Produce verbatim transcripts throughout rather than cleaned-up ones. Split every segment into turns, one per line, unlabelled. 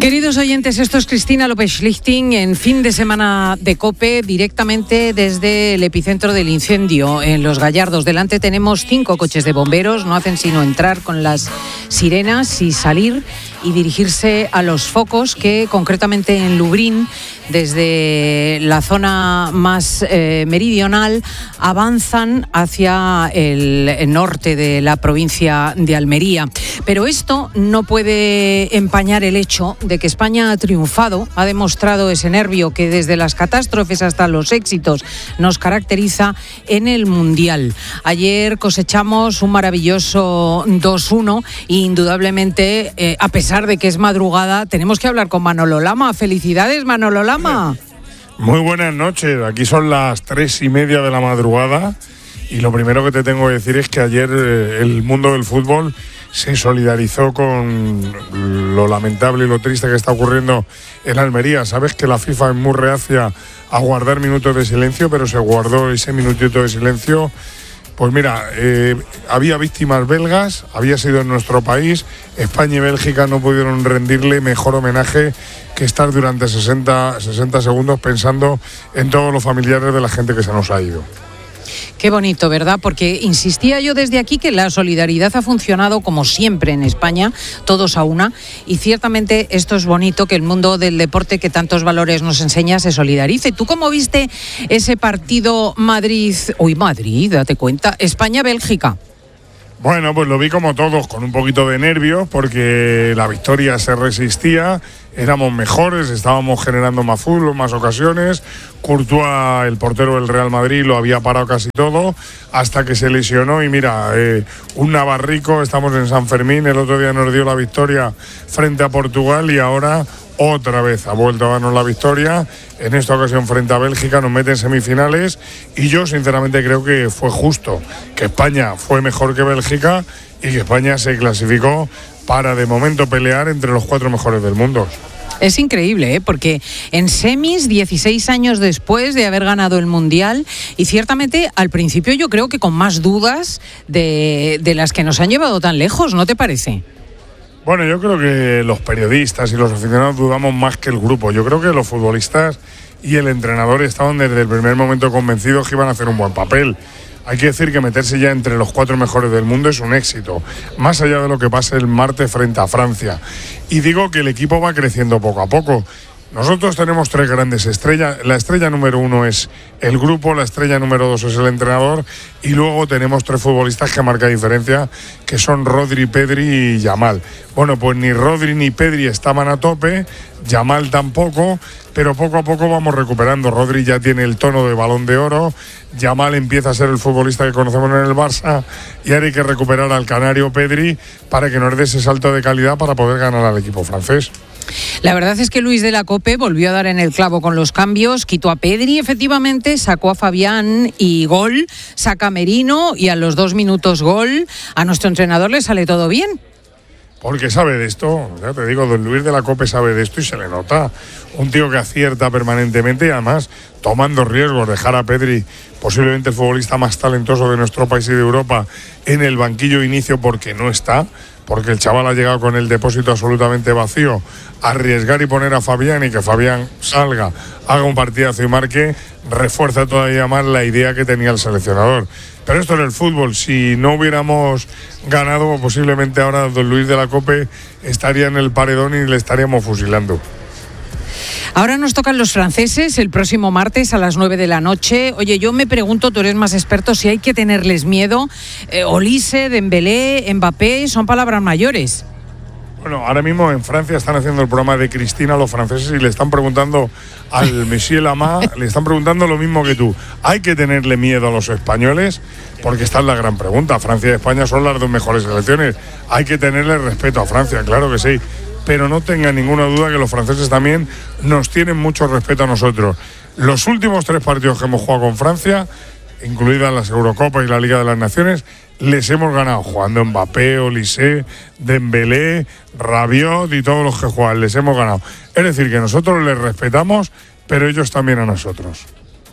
Queridos oyentes, esto es Cristina López Schlichting en fin de semana de COPE, directamente desde el epicentro del incendio en Los Gallardos. Delante tenemos cinco coches de bomberos, no hacen sino entrar con las sirenas y salir y dirigirse a los focos que concretamente en Lubrín, desde la zona más eh, meridional, avanzan hacia el, el norte de la provincia de Almería. Pero esto no puede empañar el hecho de que España ha triunfado, ha demostrado ese nervio que desde las catástrofes hasta los éxitos nos caracteriza en el Mundial. Ayer cosechamos un maravilloso dos uno e indudablemente, eh, a pesar de que es madrugada, tenemos que hablar con Manolo Lama. Felicidades, Manolo Lama.
Muy buenas noches, aquí son las tres y media de la madrugada y lo primero que te tengo que decir es que ayer eh, el mundo del fútbol se solidarizó con lo lamentable y lo triste que está ocurriendo en Almería. Sabes que la FIFA es muy reacia a guardar minutos de silencio, pero se guardó ese minutito de silencio. Pues mira, eh, había víctimas belgas, había sido en nuestro país. España y Bélgica no pudieron rendirle mejor homenaje que estar durante sesenta, sesenta segundos pensando en todos los familiares de la gente que se nos ha ido.
Qué bonito, ¿verdad? Porque insistía yo desde aquí que la solidaridad ha funcionado como siempre en España, todos a una, y ciertamente esto es bonito, que el mundo del deporte que tantos valores nos enseña se solidarice. ¿Tú cómo viste ese partido Madrid, uy Madrid, date cuenta, España-Bélgica?
Bueno, pues lo vi como todos, con un poquito de nervios, porque la victoria se resistía, éramos mejores, estábamos generando más fútbol, más ocasiones. Courtois, el portero del Real Madrid, lo había parado casi todo, hasta que se lesionó. Y mira, eh, un navarrico, estamos en San Fermín, el otro día nos dio la victoria frente a Portugal y ahora otra vez ha vuelto a darnos la victoria, en esta ocasión frente a Bélgica, nos mete en semifinales y yo sinceramente creo que fue justo, que España fue mejor que Bélgica y que España se clasificó para de momento pelear entre los cuatro mejores del mundo.
Es increíble, ¿eh? Porque en semis, dieciséis años después de haber ganado el Mundial, y ciertamente al principio yo creo que con más dudas de, de las que nos han llevado tan lejos, ¿no te parece?
Bueno, yo creo que los periodistas y los aficionados dudamos más que el grupo. Yo creo que los futbolistas y el entrenador estaban desde el primer momento convencidos que iban a hacer un buen papel. Hay que decir que meterse ya entre los cuatro mejores del mundo es un éxito, más allá de lo que pase el martes frente a Francia. Y digo que el equipo va creciendo poco a poco. Nosotros tenemos tres grandes estrellas. La estrella número uno es el grupo, la estrella número dos es el entrenador y luego tenemos tres futbolistas que marcan diferencia, que son Rodri, Pedri y Yamal. Bueno, pues ni Rodri ni Pedri estaban a tope, Yamal tampoco, pero poco a poco vamos recuperando. Rodri ya tiene el tono de Balón de Oro, Yamal empieza a ser el futbolista que conocemos en el Barça y ahora hay que recuperar al canario Pedri para que nos dé ese salto de calidad para poder ganar al equipo francés.
La verdad es que Luis de la Cope volvió a dar en el clavo con los cambios, quitó a Pedri, efectivamente, sacó a Fabián y gol, saca a Merino y a los dos minutos gol. A nuestro entrenador le sale todo bien.
Porque sabe de esto, ya te digo, don Luis de la Cope sabe de esto y se le nota. Un tío que acierta permanentemente y además tomando riesgos, dejar a Pedri, posiblemente el futbolista más talentoso de nuestro país y de Europa, en el banquillo de inicio porque no está, porque el chaval ha llegado con el depósito absolutamente vacío, arriesgar y poner a Fabián y que Fabián salga, haga un partidazo y marque, refuerza todavía más la idea que tenía el seleccionador. Pero esto en el fútbol, si no hubiéramos ganado, posiblemente ahora don Luis de la Cope estaría en el paredón y le estaríamos fusilando.
Ahora nos tocan los franceses el próximo martes a las nueve de la noche. Oye, yo me pregunto, tú eres más experto, si hay que tenerles miedo. Eh, Olise, Dembélé, Mbappé, son palabras mayores.
Bueno, ahora mismo en Francia están haciendo el programa de Cristina a los franceses y le están preguntando al Monsieur Lama, le están preguntando lo mismo que tú. ¿Hay que tenerle miedo a los españoles? Porque esta es la gran pregunta. Francia y España son las dos mejores selecciones. Hay que tenerle respeto a Francia, claro que sí. Pero no tengan ninguna duda que los franceses también nos tienen mucho respeto a nosotros. Los últimos tres partidos que hemos jugado con Francia, incluidas las Eurocopas y la Liga de las Naciones, les hemos ganado jugando Mbappé, Olise, Dembélé, Rabiot y todos los que juegan, les hemos ganado. Es decir, que nosotros les respetamos, pero ellos también a nosotros.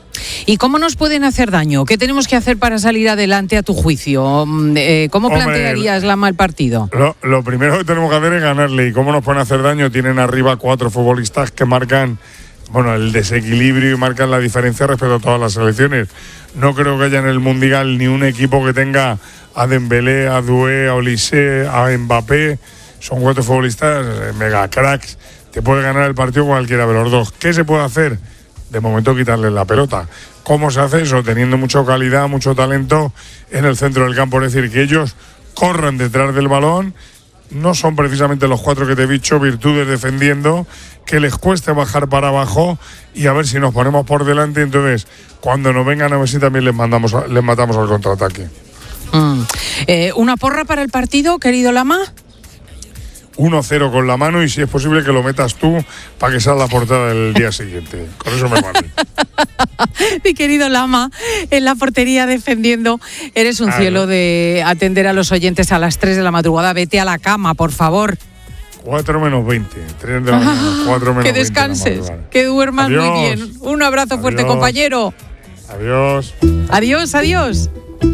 ¿Y cómo nos pueden hacer daño? ¿Qué tenemos que hacer para salir adelante a tu juicio? Eh, ¿Cómo Hombre, plantearías, Lama, el partido?
Lo, lo primero que tenemos que hacer es ganarle. ¿Y cómo nos pueden hacer daño? Tienen arriba cuatro futbolistas que marcan, bueno, el desequilibrio y marcan la diferencia respecto a todas las selecciones. No creo que haya en el Mundial ni un equipo que tenga a Dembélé, a Doué, a Olise, a Mbappé. Son cuatro futbolistas eh, mega cracks. Te puede ganar el partido cualquiera de los dos. ¿Qué se puede hacer? De momento quitarles la pelota. ¿Cómo se hace eso? Teniendo mucha calidad, mucho talento en el centro del campo. Es decir, que ellos corran detrás del balón. No son precisamente los cuatro que te he dicho, virtudes defendiendo, que les cueste bajar para abajo y a ver si nos ponemos por delante. Entonces, cuando nos vengan a ver si también les, mandamos, les matamos al contraataque.
Mm. Eh, ¿Una porra para el partido, querido Lama?
uno cero con la mano y si es posible que lo metas tú para que sea la portada del día siguiente. Con eso me vale.
Mi querido Lama, en la portería defendiendo, eres un ah, cielo no. de atender a los oyentes a las tres de la madrugada. Vete a la cama, por favor.
cuatro menos veinte, tres de la mañana, cuatro menos
Que descanses,
veinte
que duermas
adiós.
Muy bien. Un abrazo
adiós.
Fuerte, compañero.
Adiós.
Adiós, adiós.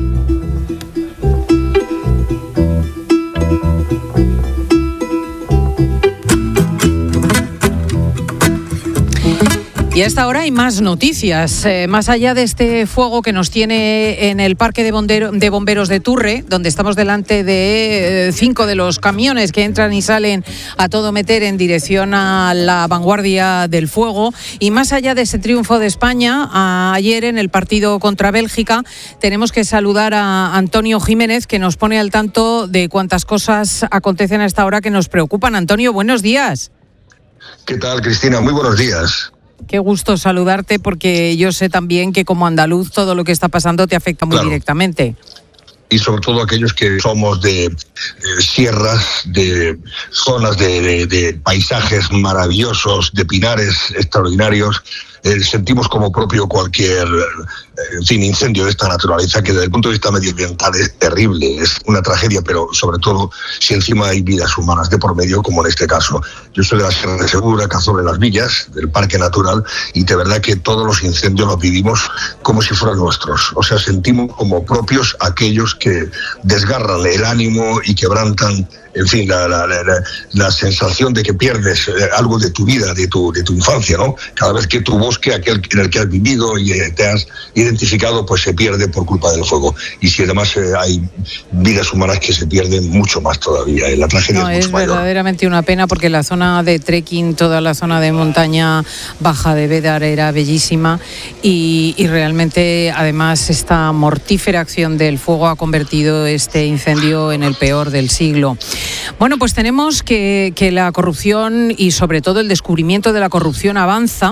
Y a esta hora hay más noticias, eh, más allá de este fuego que nos tiene en el Parque de, Bondero, de Bomberos de Turre, donde estamos delante de eh, cinco de los camiones que entran y salen a todo meter en dirección a la vanguardia del fuego. Y más allá de ese triunfo de España, a, ayer en el partido contra Bélgica, tenemos que saludar a Antonio Jiménez, que nos pone al tanto de cuántas cosas acontecen a esta hora que nos preocupan. Antonio, buenos días.
¿Qué tal, Cristina? Muy buenos días.
Qué gusto saludarte, porque yo sé también que como andaluz todo lo que está pasando te afecta muy claro. directamente.
Y sobre todo aquellos que somos de, de sierras, de zonas de, de, de paisajes maravillosos, de pinares extraordinarios, eh, sentimos como propio cualquier en fin, incendio de esta naturaleza, que desde el punto de vista medioambiental es terrible, es una tragedia, pero sobre todo si encima hay vidas humanas de por medio, como en este caso. Yo soy de la Sierra de Segura, Cazorla de las Villas, del Parque Natural, y de verdad que todos los incendios los vivimos como si fueran nuestros. O sea, sentimos como propios aquellos que desgarran el ánimo y quebrantan, en fin, la, la, la, la sensación de que pierdes algo de tu vida, de tu, de tu infancia, ¿no? Cada vez que tu bosque, aquel en el que has vivido y te has identificado, pues se pierde por culpa del fuego. Y si además eh, hay vidas humanas que se pierden, mucho más todavía. La tragedia
no,
es mucho
es
mayor.
Verdaderamente una pena, porque la zona de trekking, toda la zona de montaña baja de Bédar era bellísima y, y realmente además esta mortífera acción del fuego ha convertido este incendio en el peor del siglo. Bueno, pues tenemos que, que la corrupción y sobre todo el descubrimiento de la corrupción avanza.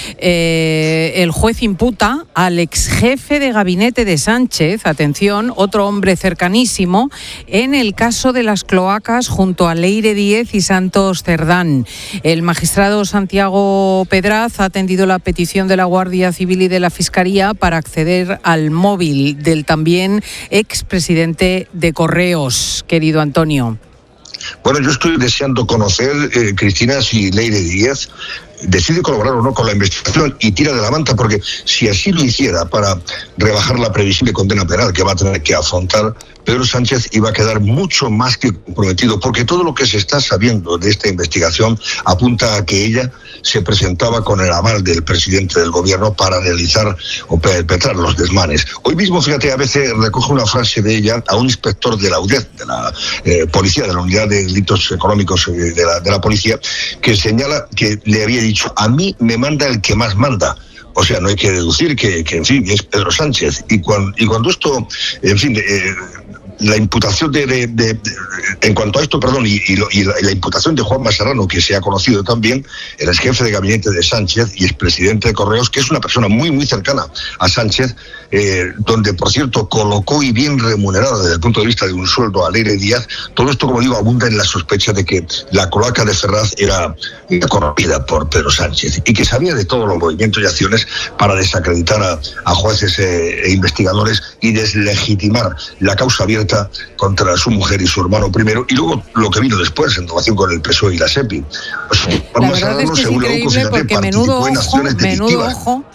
Eh, el juez imputa al ex jefe de gabinete de Sánchez, atención, otro hombre cercanísimo, en el caso de las cloacas junto a Leire Díez y Santos Cerdán. El magistrado Santiago Pedraz ha atendido la petición de la Guardia Civil y de la Fiscalía para acceder al móvil del también expresidente de Correos, querido Antonio.
Bueno, yo estoy deseando conocer, eh, Cristina, si Leire Díez decide colaborar o no con la investigación y tira de la manta, porque si así lo hiciera para rebajar la previsible condena penal que va a tener que afrontar, Pedro Sánchez iba a quedar mucho más que comprometido, porque todo lo que se está sabiendo de esta investigación apunta a que ella se presentaba con el aval del presidente del gobierno para realizar o perpetrar los desmanes. Hoy mismo, fíjate, a veces recoge una frase de ella a un inspector de la U D E C, de la eh, policía, de la Unidad de Delitos Económicos de la, de la policía, que señala que le había dicho: a mí me manda el que más manda. O sea, no hay que deducir que, que en fin, es Pedro Sánchez. Y cuando, y cuando esto, en fin, eh, la imputación de, de, de, de, en cuanto a esto, perdón, y, y, lo, y, la, y la imputación de Juanma Serrano, que se ha conocido también, el ex jefe de gabinete de Sánchez y expresidente de Correos, que es una persona muy, muy cercana a Sánchez, eh, donde, por cierto, colocó y bien remunerado desde el punto de vista de un sueldo a Leire Díaz. Todo esto, como digo, abunda en la sospecha de que la cloaca de Ferraz era, era corrompida por Pedro Sánchez y que sabía de todos los movimientos y acciones para desacreditar a, a jueces eh, e investigadores y deslegitimar la causa abierta contra su mujer y su hermano primero, y luego lo que vino después en relación con el P S O E y la SEPI.
Pues, la verdad es que es increíble, porque menudo ojo, menudo ojo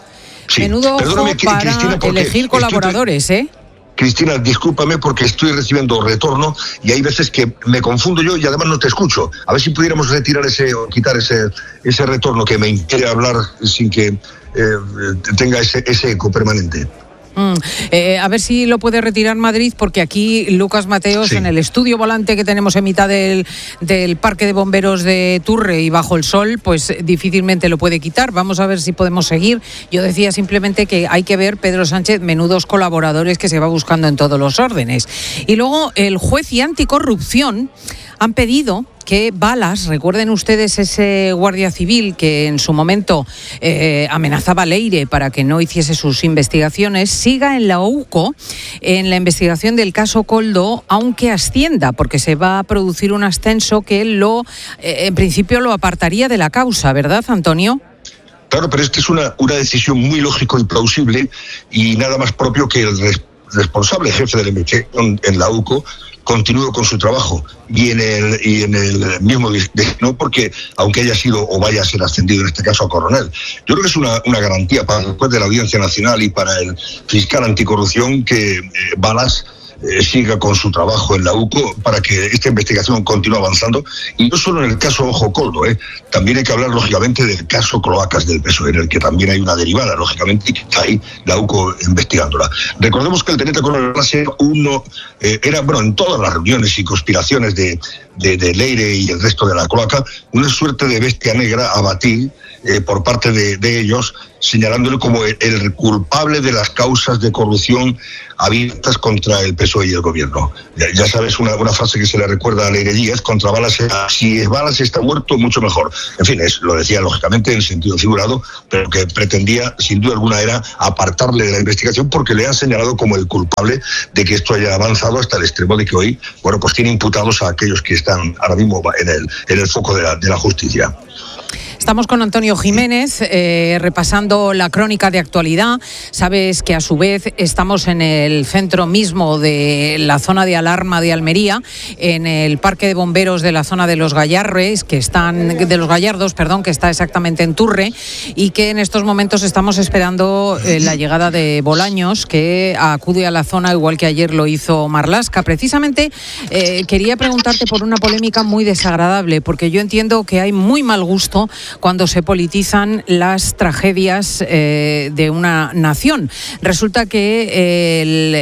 Sí.
Menudo ojo para elegir colaboradores,
estoy...
¿eh?
Cristina, discúlpame porque estoy recibiendo retorno y hay veces que me confundo yo y además no te escucho. A ver si pudiéramos retirar ese o quitar ese ese retorno que me impide hablar sin que eh, tenga ese, ese eco permanente.
Mm, eh, a ver si lo puede retirar Madrid, porque aquí Lucas Mateos, sí, en el estudio volante que tenemos en mitad del, del Parque de Bomberos de Turre y bajo el sol, pues difícilmente lo puede quitar. Vamos a ver si podemos seguir. Yo decía simplemente que hay que ver, Pedro Sánchez, menudos colaboradores que se va buscando en todos los órdenes. Y luego el juez y anticorrupción han pedido que Balas, recuerden ustedes ese guardia civil que en su momento eh, amenazaba a Leire para que no hiciese sus investigaciones, siga en la U C O en la investigación del caso Koldo, aunque ascienda, porque se va a producir un ascenso que lo, eh, en principio lo apartaría de la causa, ¿verdad, Antonio?
Claro, pero esta es una, una decisión muy lógica y plausible y nada más propio que el res, responsable jefe de la investigación en la U C O continúe con su trabajo y en el y en el mismo destino, porque aunque haya sido o vaya a ser ascendido en este caso a coronel, yo creo que es una, una garantía para el juez de la Audiencia Nacional y para el fiscal anticorrupción que eh, Balas Eh, siga con su trabajo en la U C O para que esta investigación continúe avanzando, y no solo en el caso Ojo Koldo, eh, también hay que hablar lógicamente del caso Cloacas del P S O E, en el que también hay una derivada, lógicamente, y que está ahí la U C O investigándola. Recordemos que el teniente coronel Balas era uno, eh, era, bueno, en todas las reuniones y conspiraciones de, de, de Leire y el resto de la cloaca, una suerte de bestia negra a batir eh, por parte de, de ellos, señalándole como el, el culpable de las causas de corrupción abiertas contra el P S O E y el gobierno. Ya, ya sabes, una, una frase que se le recuerda a Leire Díaz, contra Balas, si Balas está muerto, mucho mejor. En fin, es, lo decía lógicamente en sentido figurado, pero que pretendía, sin duda alguna, era apartarle de la investigación porque le han señalado como el culpable de que esto haya avanzado hasta el extremo de que hoy, bueno, pues tiene imputados a aquellos que están ahora mismo en el, en el foco de la, de la justicia.
Estamos con Antonio Jiménez, eh, repasando la crónica de actualidad. Sabes que a su vez estamos en el centro mismo de la zona de alarma de Almería, en el Parque de Bomberos de la zona de los Gallarres, que están de los Gallardos, perdón, que está exactamente en Turre, y que en estos momentos estamos esperando eh, la llegada de Bolaños, que acude a la zona igual que ayer lo hizo Marlaska. Precisamente eh, quería preguntarte por una polémica muy desagradable, porque yo entiendo que hay muy mal gusto cuando se politizan las tragedias eh, de una nación. Resulta que el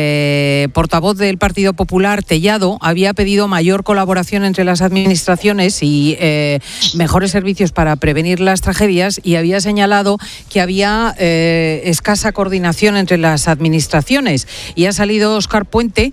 eh, portavoz del Partido Popular, Tellado, había pedido mayor colaboración entre las administraciones y eh, mejores servicios para prevenir las tragedias, y había señalado que había eh, escasa coordinación entre las administraciones. Y ha salido Óscar Puente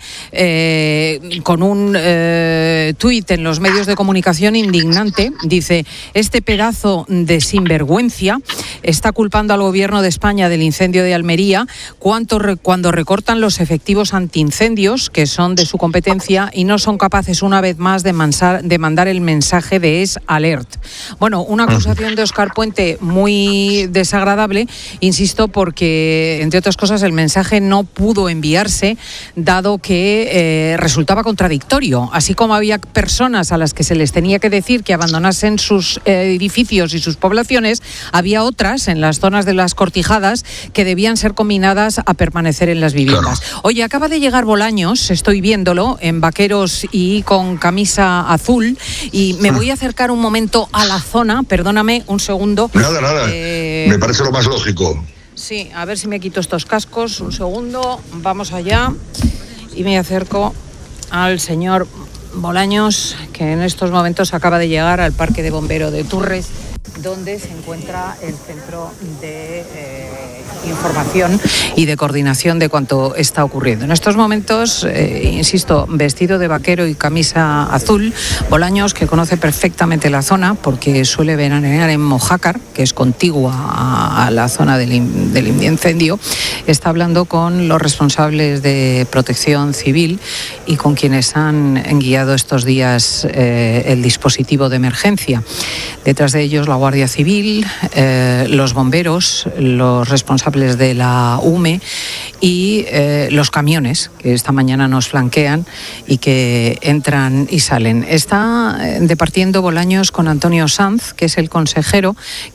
eh, con un eh, tuit en los medios de comunicación indignante. Dice: este pedazo de sinvergüenza está culpando al gobierno de España del incendio de Almería cuando, cuando recortan los efectivos antiincendios, que son de su competencia, y no son capaces una vez más de, mansar, de mandar el mensaje de es alert. Bueno, una acusación de Óscar Puente muy desagradable, insisto, porque entre otras cosas el mensaje no pudo enviarse dado que eh, resultaba contradictorio. Así como había personas a las que se les tenía que decir que abandonasen sus eh, edificios y sus poblaciones, había otras en las zonas de las Cortijadas que debían ser combinadas a permanecer en las viviendas. Claro. Oye, acaba de llegar Bolaños, estoy viéndolo, en vaqueros y con camisa azul, y me voy a acercar un momento a la zona, perdóname un segundo.
Nada, nada, eh, me parece lo más lógico.
Sí, a ver si me quito estos cascos, un segundo, vamos allá, y me acerco al señor Bolaños, que en estos momentos acaba de llegar al Parque de Bombero de Turres, donde se encuentra el centro de eh, información y de coordinación de cuanto está ocurriendo. En estos momentos, eh, insisto, vestido de vaquero y camisa azul, Bolaños, que conoce perfectamente la zona porque suele veranear en Mojácar, que es contigua a, a la zona del, del incendio, está hablando con los responsables de Protección Civil y con quienes han guiado estos días eh, el dispositivo de emergencia. Detrás de ellos la Guardia Civil, eh, los bomberos, los responsables de la U M E y eh, los camiones que esta mañana nos flanquean y que entran y salen. Está departiendo Bolaños con Antonio Sanz, que es el consejero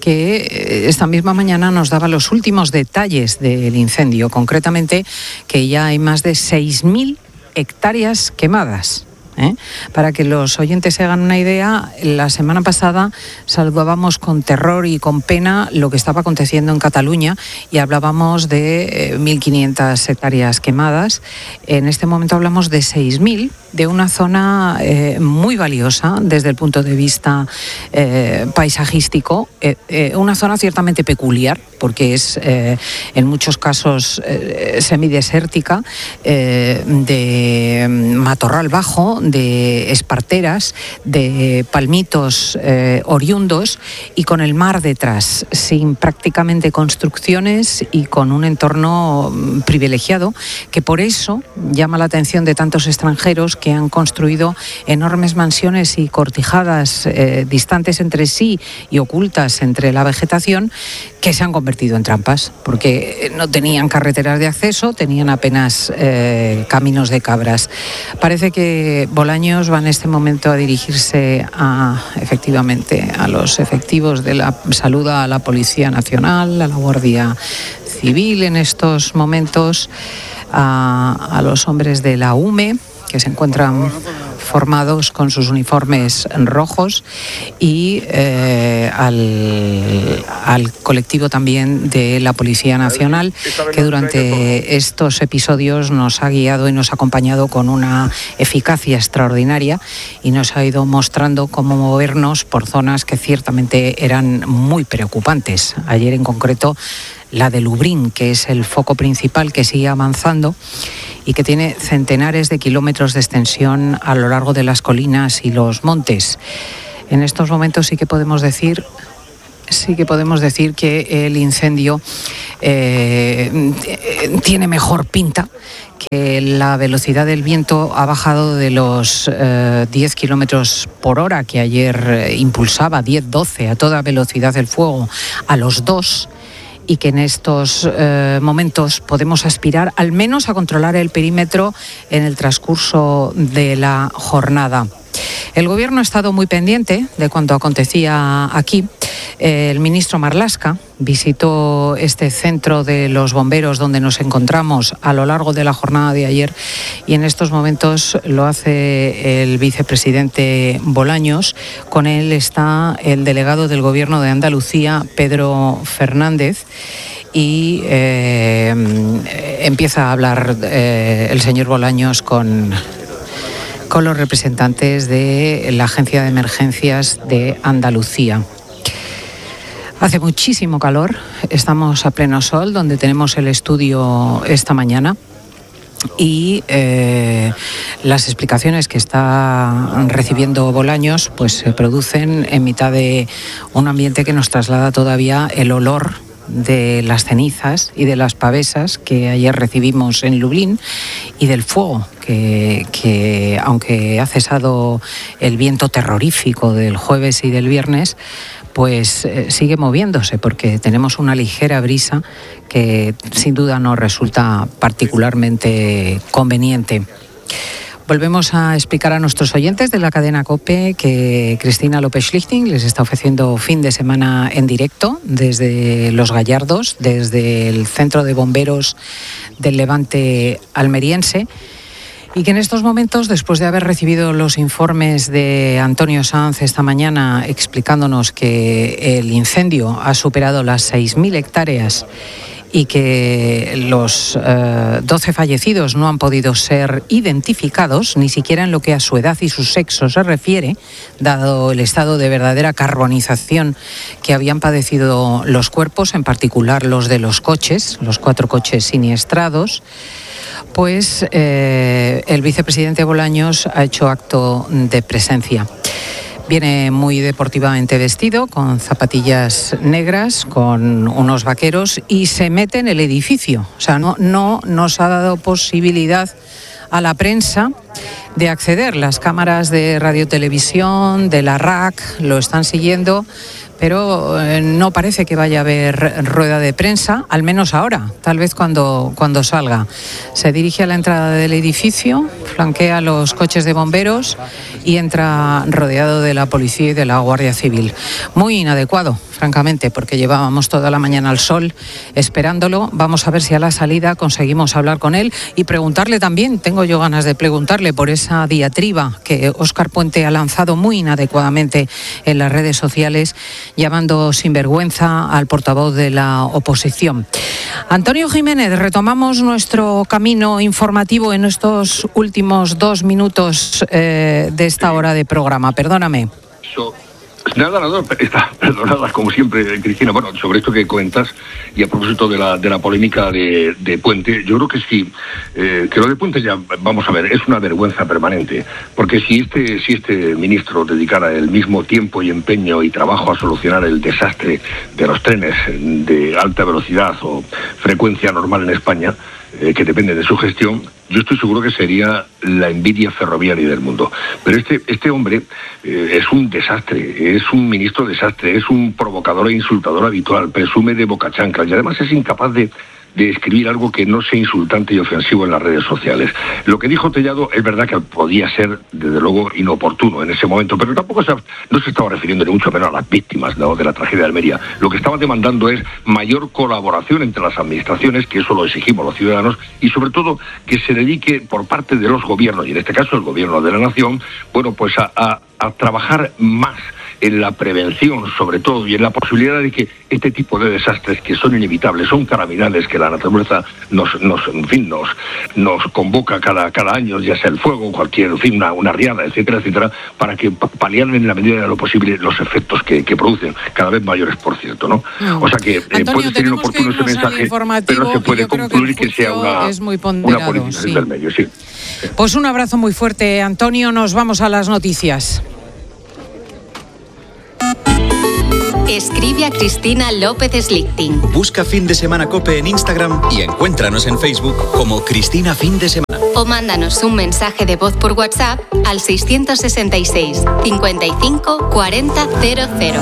que esta misma mañana nos daba los últimos detalles del incendio, concretamente que ya hay más de seis mil hectáreas quemadas. ¿Eh? Para que los oyentes se hagan una idea, la semana pasada saludábamos con terror y con pena lo que estaba aconteciendo en Cataluña y hablábamos de eh, mil quinientas hectáreas quemadas. En este momento hablamos de seis mil, de una zona eh, muy valiosa desde el punto de vista eh, paisajístico, eh, eh, una zona ciertamente peculiar porque es eh, en muchos casos eh, semidesértica, eh, de matorral bajo, de esparteras, de palmitos eh, oriundos y con el mar detrás, sin prácticamente construcciones y con un entorno privilegiado que por eso llama la atención de tantos extranjeros que han construido enormes mansiones y cortijadas eh, distantes entre sí y ocultas entre la vegetación, que se han convertido en trampas porque no tenían carreteras de acceso, tenían apenas eh, caminos de cabras. Parece que Bolaños va en este momento a dirigirse a, efectivamente, a los efectivos de la salud, a la Policía Nacional, a la Guardia Civil en estos momentos, a, a los hombres de la U M E, que se encuentran formados con sus uniformes rojos, y eh, al, al colectivo también de la Policía Nacional, que durante estos episodios nos ha guiado y nos ha acompañado con una eficacia extraordinaria y nos ha ido mostrando cómo movernos por zonas que ciertamente eran muy preocupantes. Ayer en concreto la de Lublin, que es el foco principal que sigue avanzando y que tiene centenares de kilómetros de extensión a lo largo de las colinas y los montes. En estos momentos sí que podemos decir, sí que podemos decir que el incendio eh, tiene mejor pinta, que la velocidad del viento ha bajado de los eh, diez kilómetros por hora que ayer eh, impulsaba, diez doce a toda velocidad el fuego, a los dos, y que en estos eh, momentos podemos aspirar al menos a controlar el perímetro en el transcurso de la jornada. El Gobierno ha estado muy pendiente de cuanto acontecía aquí. El ministro Marlaska visitó este centro de los bomberos donde nos encontramos a lo largo de la jornada de ayer y en estos momentos lo hace el vicepresidente Bolaños. Con él está el delegado del Gobierno de Andalucía, Pedro Fernández, y eh, empieza a hablar eh, el señor Bolaños con... con los representantes de la Agencia de Emergencias de Andalucía. Hace muchísimo calor, estamos a pleno sol, donde tenemos el estudio esta mañana, y eh, las explicaciones que está recibiendo Bolaños pues se producen en mitad de un ambiente que nos traslada todavía el olor de las cenizas y de las pavesas que ayer recibimos en Lublin y del fuego que, que aunque ha cesado el viento terrorífico del jueves y del viernes, pues eh, sigue moviéndose porque tenemos una ligera brisa que sin duda nos resulta particularmente conveniente. Volvemos a explicar a nuestros oyentes de la cadena COPE que Cristina López Schlichting les está ofreciendo fin de semana en directo desde Los Gallardos, desde el Centro de Bomberos del Levante almeriense, y que en estos momentos, después de haber recibido los informes de Antonio Sanz esta mañana explicándonos que el incendio ha superado las seis mil hectáreas y que los eh, doce fallecidos no han podido ser identificados, ni siquiera en lo que a su edad y su sexo se refiere, dado el estado de verdadera carbonización que habían padecido los cuerpos, en particular los de los coches, los cuatro coches siniestrados, pues eh, el vicepresidente Bolaños ha hecho acto de presencia. Viene muy deportivamente vestido, con zapatillas negras, con unos vaqueros, y se mete en el edificio. O sea, no, no nos ha dado posibilidad a la prensa de acceder. Las cámaras de radiotelevisión, de la R A C, lo están siguiendo, pero eh, no parece que vaya a haber rueda de prensa, al menos ahora, tal vez cuando, cuando salga. Se dirige a la entrada del edificio, flanquea los coches de bomberos y entra rodeado de la policía y de la Guardia Civil. Muy inadecuado, francamente, porque llevábamos toda la mañana al sol esperándolo. Vamos a ver si a la salida conseguimos hablar con él y preguntarle también, tengo yo ganas de preguntarle por esa diatriba que Óscar Puente ha lanzado muy inadecuadamente en las redes sociales, llamando sinvergüenza al portavoz de la oposición. Antonio Jiménez, retomamos nuestro camino informativo en estos últimos dos minutos eh, de esta hora de programa. Perdóname.
So, nada, nada, está perdonada como siempre, Cristina. Bueno, sobre esto que cuentas y a propósito de la de la polémica de, de Puente, yo creo que sí, eh, que lo de Puente ya, vamos a ver, es una vergüenza permanente, porque si este si este ministro dedicara el mismo tiempo y empeño y trabajo a solucionar el desastre de los trenes de alta velocidad o frecuencia normal en España, eh, que depende de su gestión, yo estoy seguro que sería la envidia ferroviaria del mundo. Pero este este hombre eh, es un desastre, es un ministro desastre, es un provocador e insultador habitual, presume de bocachanclas y además es incapaz de, de escribir algo que no sea insultante y ofensivo en las redes sociales. Lo que dijo Tellado es verdad que podía ser, desde luego, inoportuno en ese momento, pero tampoco se, no se estaba refiriendo ni mucho menos a las víctimas, ¿no?, de la tragedia de Almería. Lo que estaba demandando es mayor colaboración entre las administraciones, que eso lo exigimos los ciudadanos, y sobre todo que se dedique por parte de los gobiernos, y en este caso el gobierno de la nación, bueno, pues a, a, a trabajar más en la prevención, sobre todo, y en la posibilidad de que este tipo de desastres, que son inevitables, son calamidades que la naturaleza nos, nos en fin, nos, nos convoca cada, cada año, ya sea el fuego, cualquier, en fin, una, una riada, etcétera, etcétera, para que paliar en la medida de lo posible los efectos que, que producen, cada vez mayores, por cierto, ¿no?
No.
O sea que eh,
Antonio,
puede ser inoportuno ese mensaje, pero se puede concluir que, que sea una,
es muy
una politización
sí.
del medio, sí.
Pues un abrazo muy fuerte, Antonio, nos vamos a las noticias.
Escribe a Cristina López Slichting.
Busca Fin de Semana COPE en Instagram y encuéntranos en Facebook como Cristina Fin de Semana.
O mándanos un mensaje de voz por WhatsApp al seiscientos sesenta y seis, cincuenta y cinco, cuarenta, cero cero.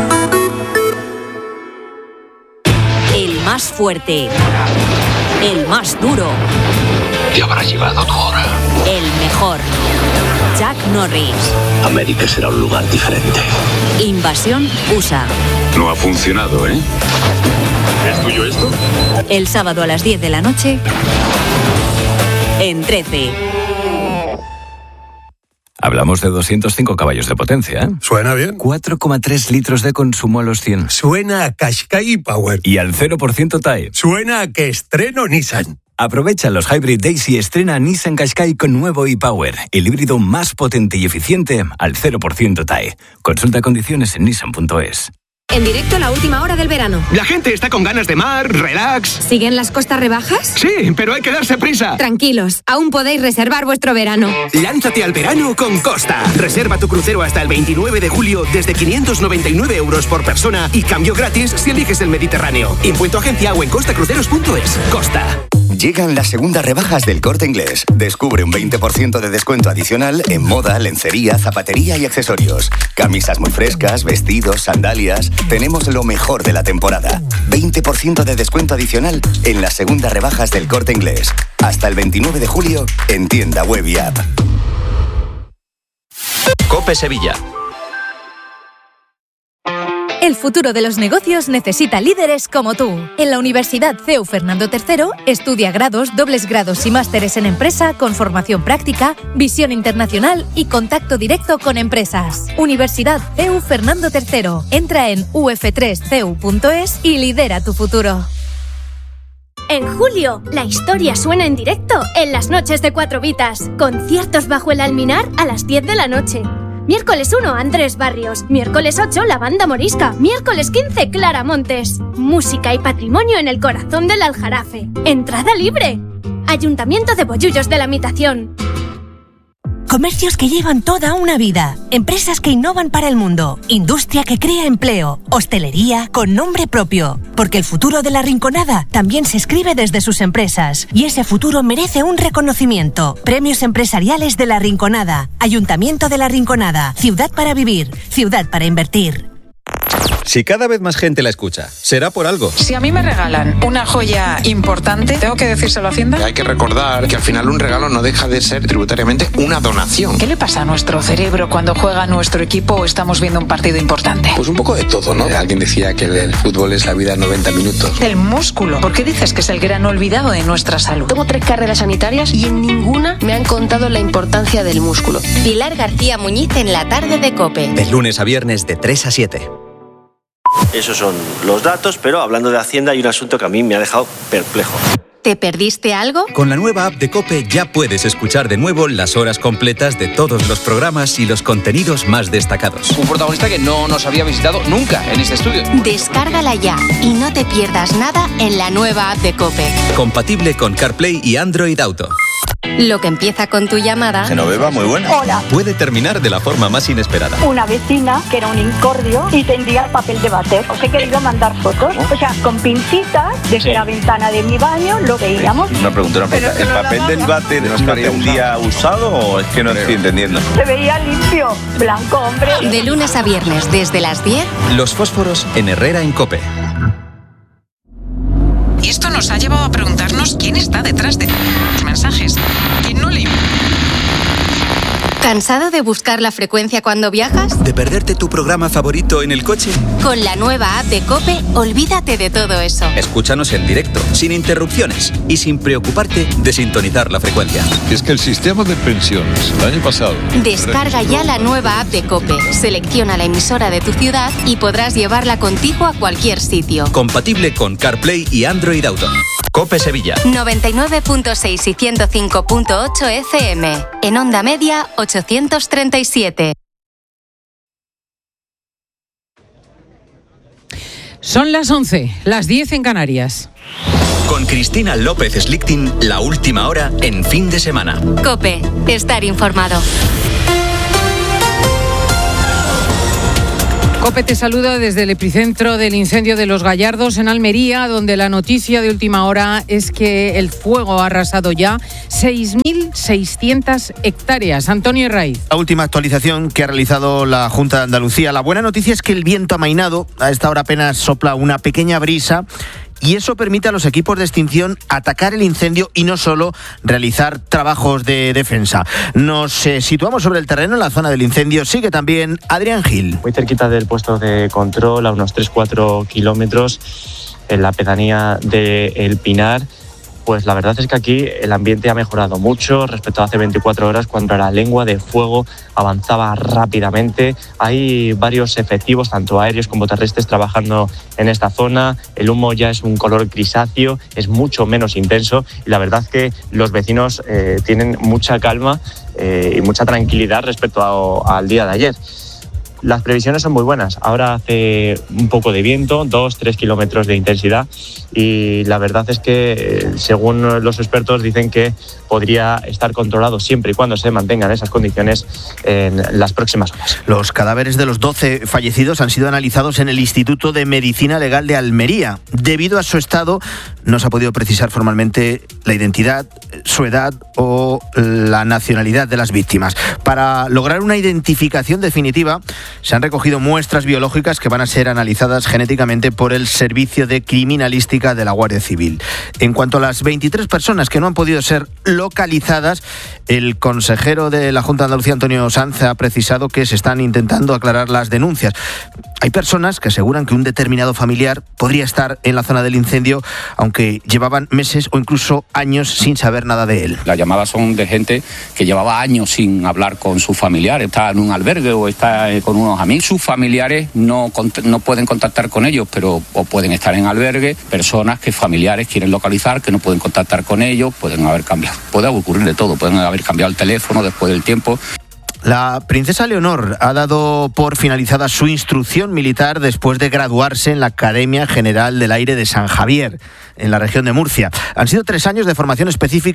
El más fuerte. El más duro.
Te habrá llegado tu hora.
El mejor. Chuck Norris.
América será un lugar diferente.
Invasión U S A.
No ha funcionado, ¿eh? ¿Es tuyo esto?
El sábado a las diez de la noche en trece.
Hablamos de doscientos cinco caballos de potencia, ¿eh?
Suena bien.
cuatro coma tres litros de consumo a los cien.
Suena a Qashqai Power.
Y al cero por ciento T A E.
Suena a que estreno Nissan.
Aprovecha los Hybrid Days y estrena Nissan Qashqai con nuevo e-Power, el híbrido más potente y eficiente al cero por ciento T A E. Consulta condiciones en nissan punto es.
En directo, la última hora del verano.
La gente está con ganas de mar, relax.
¿Siguen las costas rebajas?
Sí, pero hay que darse prisa.
Tranquilos, aún podéis reservar vuestro verano.
Lánzate al verano con Costa. Reserva tu crucero hasta el veintinueve de julio desde quinientos noventa y nueve euros por persona y cambio gratis si eliges el Mediterráneo. Impuesto agencia o en costa cruceros punto es. Costa.
Llegan las segundas rebajas del Corte Inglés. Descubre un veinte por ciento de descuento adicional en moda, lencería, zapatería y accesorios. Camisas muy frescas, vestidos, sandalias. Tenemos lo mejor de la temporada. veinte por ciento de descuento adicional en las segundas rebajas del Corte Inglés. Hasta el veintinueve de julio en tienda web y app.
COPE Sevilla.
El futuro de los negocios necesita líderes como tú. En la Universidad C E U Fernando tercero estudia grados, dobles grados y másteres en empresa con formación práctica, visión internacional y contacto directo con empresas. Universidad C E U Fernando tercero. Entra en u f tres c e u punto es y lidera tu futuro.
En julio, la historia suena en directo en las noches de Cuatro Vitas. Conciertos bajo el alminar a las diez de la noche. Miércoles uno, Andrés Barrios. Miércoles ocho, la Banda Morisca. Miércoles quince, Clara Montes. Música y patrimonio en el corazón del Aljarafe. Entrada libre. Ayuntamiento de Bollullos de la Mitación.
Comercios que llevan toda una vida. Empresas que innovan para el mundo. Industria que crea empleo. Hostelería con nombre propio. Porque el futuro de La Rinconada también se escribe desde sus empresas. Y ese futuro merece un reconocimiento. Premios Empresariales de La Rinconada. Ayuntamiento de La Rinconada. Ciudad para vivir. Ciudad para invertir.
Si cada vez más gente la escucha, será por algo.
Si a mí me regalan una joya importante, ¿tengo que decírselo a Hacienda?
Hay que recordar que al final un regalo no deja de ser tributariamente una donación.
¿Qué le pasa a nuestro cerebro cuando juega nuestro equipo o estamos viendo un partido importante?
Pues un poco de todo, ¿no? Alguien decía que el fútbol es la vida en noventa minutos.
El músculo. ¿Por qué dices que es el gran olvidado de nuestra salud?
Tengo tres carreras sanitarias y en ninguna me han contado la importancia del músculo.
Pilar García Muñiz en la tarde de COPE.
De lunes a viernes de tres a siete.
Esos son los datos, pero hablando de Hacienda hay un asunto que a mí me ha dejado perplejo.
¿Te perdiste algo?
Con la nueva app de COPE ya puedes escuchar de nuevo las horas completas de todos los programas y los contenidos más destacados.
Un protagonista que no nos había visitado nunca en este estudio.
Descárgala ya y no te pierdas nada en la nueva app de COPE.
Compatible con CarPlay y Android Auto.
Lo que empieza con tu llamada...
Genoveva, muy buena.
Hola.
Puede terminar de la forma más inesperada.
Una vecina que era un incordio y tendría el papel de váter. Os he querido mandar fotos. O sea, con pincitas, desde sí. la ventana de mi baño lo veíamos.
Una pregunta, una pregunta. ¿El papel del váter no estaría un día usado o es que no estoy entendiendo?
Se veía limpio, blanco, hombre.
De lunes a viernes, desde las diez...
Los fósforos en Herrera en COPE.
Y esto nos ha llevado a preguntarnos quién está detrás de los mensajes. ¿Quién no le...
¿Cansado de buscar la frecuencia cuando viajas?
¿De perderte tu programa favorito en el coche?
Con la nueva app de COPE, olvídate de todo eso.
Escúchanos en directo, sin interrupciones y sin preocuparte de sintonizar la frecuencia.
Es que el sistema de pensiones, el año pasado...
Descarga ya la nueva app de COPE, selecciona la emisora de tu ciudad y podrás llevarla contigo a cualquier sitio.
Compatible con CarPlay y Android Auto. COPE Sevilla.
noventa y nueve punto seis y ciento cinco punto ocho F M. En onda media, ochocientos treinta y siete.
Son las once, las diez en Canarias.
Con Cristina López Slichting, la última hora en fin de semana.
COPE, estar informado.
COPE te saluda desde el epicentro del incendio de Los Gallardos en Almería, donde la noticia de última hora es que el fuego ha arrasado ya seis mil seiscientas hectáreas. Antonio Herraiz.
La última actualización que ha realizado la Junta de Andalucía. La buena noticia es que el viento amainado, a esta hora apenas sopla una pequeña brisa, y eso permite a los equipos de extinción atacar el incendio y no solo realizar trabajos de defensa. Nos eh, situamos sobre el terreno en la zona del incendio. Sigue también Adrián Gil.
Muy cerquita del puesto de control, a unos tres a cuatro kilómetros, en la pedanía de El Pinar. Pues la verdad es que aquí el ambiente ha mejorado mucho respecto a hace veinticuatro horas, cuando la lengua de fuego avanzaba rápidamente. Hay varios efectivos, tanto aéreos como terrestres, trabajando en esta zona. El humo ya es un color grisáceo, es mucho menos intenso, y la verdad es que los vecinos eh, tienen mucha calma eh, y mucha tranquilidad respecto a, al día de ayer. Las previsiones son muy buenas. Ahora hace un poco de viento, dos, tres kilómetros de intensidad, y la verdad es que, según los expertos, dicen que podría estar controlado siempre y cuando se mantengan esas condiciones en las próximas horas.
Los cadáveres de los doce fallecidos han sido analizados en el Instituto de Medicina Legal de Almería. Debido a su estado, no se ha podido precisar formalmente la identidad, su edad o la nacionalidad de las víctimas. Para lograr una identificación definitiva, se han recogido muestras biológicas que van a ser analizadas genéticamente por el Servicio de Criminalística de la Guardia Civil. En cuanto a las veintitrés personas que no han podido ser localizadas, el consejero de la Junta de Andalucía, Antonio Sanz, ha precisado que se están intentando aclarar las denuncias. Hay personas que aseguran que un determinado familiar podría estar en la zona del incendio, aunque llevaban meses o incluso años sin saber nada de él.
Las llamadas son de gente que llevaba años sin hablar con sus familiares, está en un albergue o está con unos amigos. Sus familiares no, no pueden contactar con ellos, pero o pueden estar en albergue. Personas que familiares quieren localizar, que no pueden contactar con ellos, pueden haber cambiado. Puede ocurrir de todo, pueden haber cambiado el teléfono después del tiempo.
La princesa Leonor ha dado por finalizada su instrucción militar después de graduarse en la Academia General del Aire de San Javier, en la región de Murcia. Han sido tres años de formación específica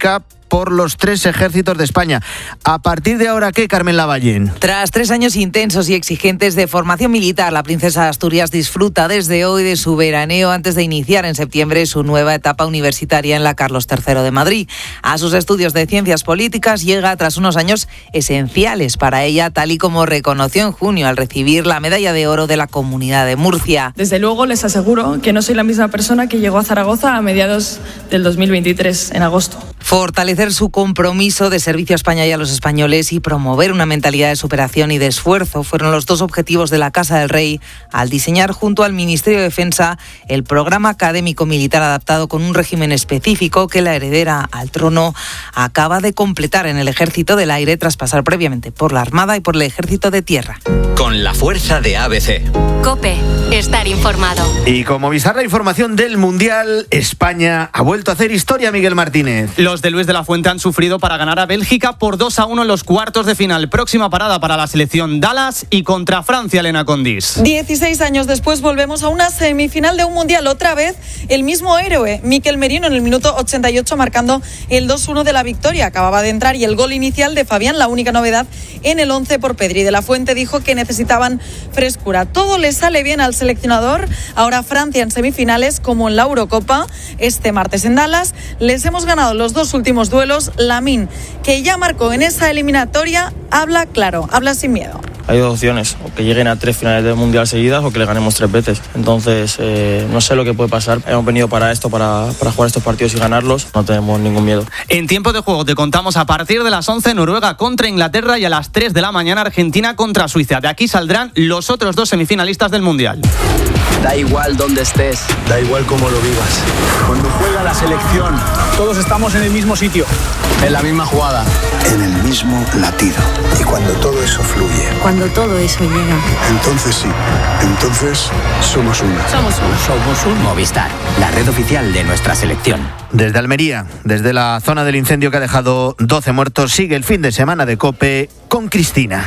por los tres ejércitos de España. A partir de ahora, ¿qué, Carmen Lavallén?
Tras tres años intensos y exigentes de formación militar, la princesa de Asturias disfruta desde hoy de su veraneo antes de iniciar en septiembre su nueva etapa universitaria en la Carlos tercero de Madrid. A sus estudios de ciencias políticas llega tras unos años esenciales para ella, tal y como reconoció en junio al recibir la medalla de oro de la Comunidad de Murcia.
Desde luego les aseguro que no soy la misma persona que llegó a Zaragoza a mediados del dos mil veintitrés, en agosto.
Fortalecer su compromiso de servicio a España y a los españoles y promover una mentalidad de superación y de esfuerzo fueron los dos objetivos de la Casa del Rey al diseñar junto al Ministerio de Defensa el programa académico militar adaptado con un régimen específico que la heredera al trono acaba de completar en el Ejército del Aire tras pasar previamente por la Armada y por el Ejército de Tierra.
Con la fuerza de A B C.
COPE, estar informado.
Y con Movistar, la información del Mundial, España ha vuelto a hacer historia, Miguel Martínez.
Los de Luis de la Fuente han sufrido para ganar a Bélgica por dos a uno en los cuartos de final. Próxima parada para la selección Dallas y contra Francia, Elena Condis.
dieciséis años después volvemos a una semifinal de un Mundial. Otra vez el mismo héroe, Mikel Merino, en el minuto ochenta y ocho marcando el dos uno de la victoria. Acababa de entrar y el gol inicial de Fabián, la única novedad en el once por Pedri. De la Fuente dijo que necesitaban frescura. Todo le sale bien al seleccionador. Ahora Francia en semifinales como en la Eurocopa. Este martes en Dallas les hemos ganado los dos últimos duelos. Lamine, que ya marcó en esa eliminatoria, habla claro, habla sin miedo.
Hay dos opciones, o que lleguen a tres finales del Mundial seguidas o que le ganemos tres veces. Entonces, eh, no sé lo que puede pasar. Hemos venido para esto, para, para jugar estos partidos y ganarlos. No tenemos ningún miedo.
En tiempo de juego te contamos a partir de las once Noruega contra Inglaterra y a las tres de la mañana Argentina contra Suiza. De aquí saldrán los otros dos semifinalistas del Mundial.
Da igual dónde estés,
da igual cómo lo vivas. Cuando juega la selección, todos estamos en el mismo sitio,
en la misma jugada,
en el mismo latido. Y cuando todo eso fluye,
cuando todo eso llega,
entonces sí, entonces somos uno.
Somos uno.
Somos un Movistar, la red oficial de nuestra selección.
Desde Almería, desde la zona del incendio que ha dejado doce muertos, sigue el fin de semana de COPE con Cristina.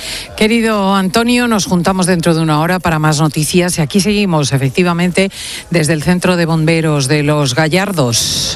Querido Antonio, nos juntamos dentro de una hora para más noticias y aquí seguimos efectivamente desde el Centro de Bomberos de Los Gallardos.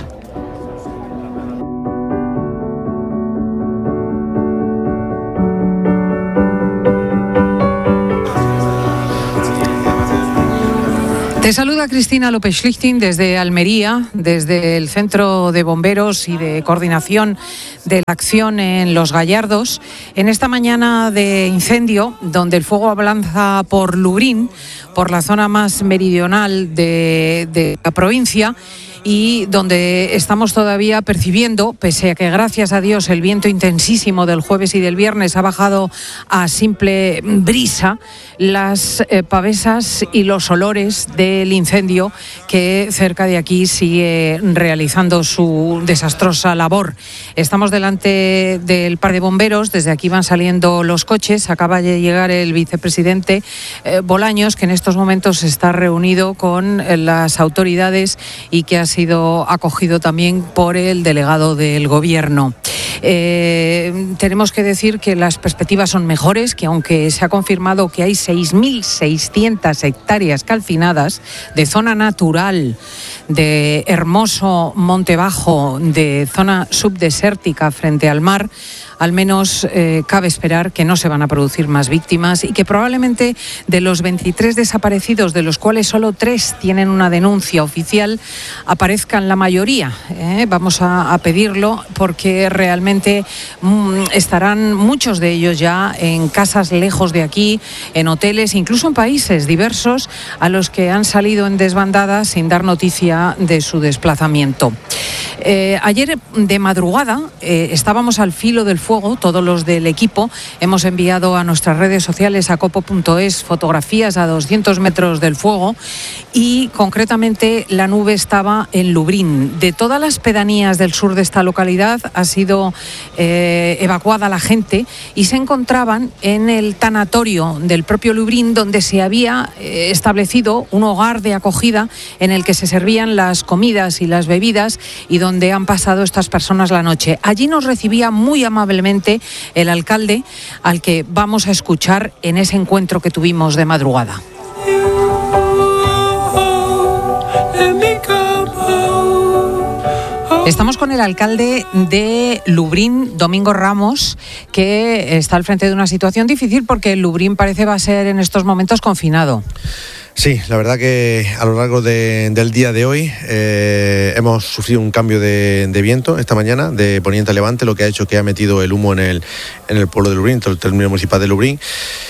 Te saluda Cristina López Schlichting desde Almería, desde el Centro de Bomberos y de Coordinación de la Acción en Los Gallardos. En esta mañana de incendio, donde el fuego avanza por Lubrín, por la zona más meridional de, de la provincia, y donde estamos todavía percibiendo, pese a que gracias a Dios el viento intensísimo del jueves y del viernes ha bajado a simple brisa, las eh, pavesas y los olores del incendio que cerca de aquí sigue realizando su desastrosa labor. Estamos delante del par de bomberos, desde aquí van saliendo los coches, acaba de llegar el vicepresidente eh, Bolaños, que en estos momentos está reunido con eh, las autoridades y que ha sido acogido también por el delegado del gobierno. Eh, tenemos que decir que las perspectivas son mejores, que aunque se ha confirmado que hay seis mil seiscientas hectáreas calcinadas de zona natural, de hermoso Monte Bajo, de zona subdesértica frente al mar, al menos eh, cabe esperar que no se van a producir más víctimas y que probablemente de los veintitrés desaparecidos, de los cuales solo tres tienen una denuncia oficial, aparezcan la mayoría. ¿eh? Vamos a, a pedirlo porque realmente mm, estarán muchos de ellos ya en casas lejos de aquí, en hoteles, incluso en países diversos a los que han salido en desbandada sin dar noticia de su desplazamiento. Eh, ayer de madrugada eh, estábamos al filo del fuego, todos los del equipo. Hemos enviado a nuestras redes sociales, a copo punto es, fotografías a doscientos metros del fuego y concretamente la nube estaba en Lubrín. De todas las pedanías del sur de esta localidad ha sido eh, evacuada la gente y se encontraban en el tanatorio del propio Lubrín, donde se había eh, establecido un hogar de acogida en el que se servían las comidas y las bebidas y donde han pasado estas personas la noche. Allí nos recibía muy amablemente el alcalde, al que vamos a escuchar en ese encuentro que tuvimos de madrugada. Estamos con el alcalde de Lubriñ, Domingo Ramos, que está al frente de una situación difícil porque Lubriñ parece va a ser en estos momentos confinado.
Sí, la verdad que a lo largo de, del día de hoy eh, hemos sufrido un cambio de, de viento esta mañana, de poniente a levante, lo que ha hecho que ha metido el humo en el, en el pueblo de Lubriñ, todo el término municipal de Lubriñ.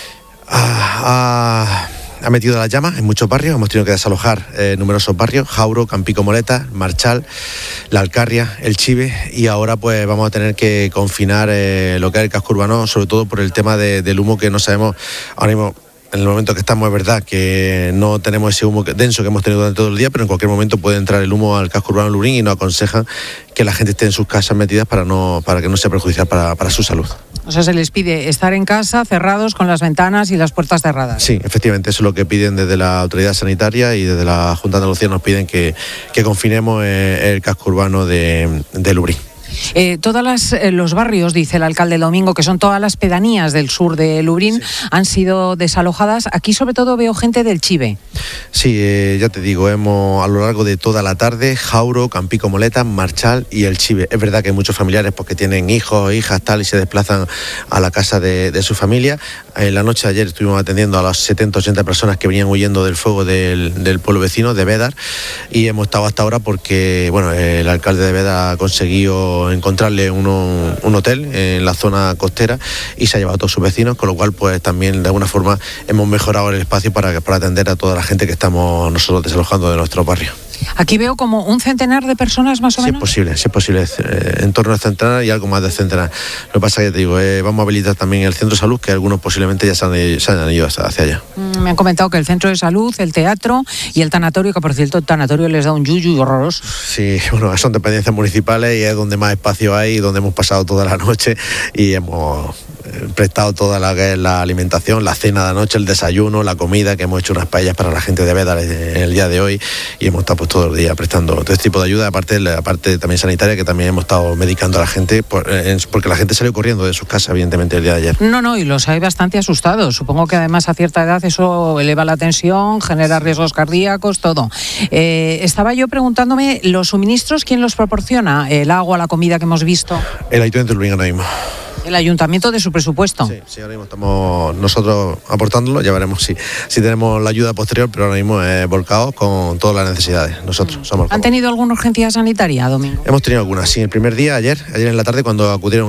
Ha, ha, ha metido las llamas en muchos barrios, hemos tenido que desalojar eh, numerosos barrios, Jauro, Campico Moleta, Marchal, La Alcarria, El Chive, y ahora pues vamos a tener que confinar eh, lo que es el casco urbano, sobre todo por el tema de, del humo que no sabemos ahora mismo. En el momento que estamos es verdad que no tenemos ese humo denso que hemos tenido durante todo el día, pero en cualquier momento puede entrar el humo al casco urbano de Lubriñ y nos aconsejan que la gente esté en sus casas metidas para no para que no sea perjudicial para, para su salud.
O sea, se les pide estar en casa cerrados con las ventanas y las puertas cerradas.
Sí, efectivamente, eso es lo que piden desde la autoridad sanitaria y desde la Junta de Andalucía nos piden que, que confinemos el casco urbano de, de Lubriñ.
Eh, todos las, eh, los barrios, dice el alcalde Domingo, que son todas las pedanías del sur de Lubriñ, sí, han sido desalojadas. Aquí sobre todo veo gente del Chive.
Sí, eh, ya te digo, hemos a lo largo de toda la tarde, Jauro, Campico Moleta, Marchal y El Chive. Es verdad que hay muchos familiares porque tienen hijos, hijas, tal, y se desplazan a la casa de, de su familia. En la noche de ayer estuvimos atendiendo a las setenta, ochenta personas que venían huyendo del fuego del, del pueblo vecino, de Bédar, y hemos estado hasta ahora porque, bueno, el alcalde de Bédar ha conseguido encontrarle uno, un hotel en la zona costera y se ha llevado a todos sus vecinos, con lo cual pues también de alguna forma hemos mejorado el espacio para, para atender a toda la gente que estamos nosotros desalojando de nuestro barrio.
Aquí veo como un centenar de personas más o
menos.
Sí,
es posible, sí es posible, eh, en torno a centenar y algo más de centenar. Lo que pasa es que te digo, eh, vamos a habilitar también el centro de salud, que algunos posiblemente ya se han, se han ido hacia allá.
Mm, me han comentado que el centro de salud, el teatro y el tanatorio, que por cierto el tanatorio les da un yuyu horroroso.
Sí, bueno, son dependencias municipales y es donde más espacio hay y donde hemos pasado toda la noche y hemos prestado toda la, la alimentación, la cena de la noche, el desayuno, la comida, que hemos hecho unas paellas para la gente de Bédar en el día de hoy y hemos estado pues, todo el día prestando todo este tipo de ayuda, aparte la parte también sanitaria, que también hemos estado medicando a la gente por, eh, porque la gente salió corriendo de sus casas evidentemente el día de ayer.
No, no, y los hay bastante asustados. Supongo que además a cierta edad eso eleva la tensión, genera riesgos cardíacos, todo. Eh, estaba yo preguntándome, ¿los suministros quién los proporciona? ¿El agua, la comida que hemos visto?
El Ayuntamiento de Lubriñ ahora mismo.
El ayuntamiento de su presupuesto.
Sí, sí, ahora mismo estamos nosotros aportándolo, ya veremos si, si tenemos la ayuda posterior, pero ahora mismo es volcado con todas las necesidades. Nosotros somos.
¿Han tenido alguna urgencia sanitaria, Domingo?
Hemos tenido algunas, sí. El primer día, ayer, ayer en la tarde, cuando acudieron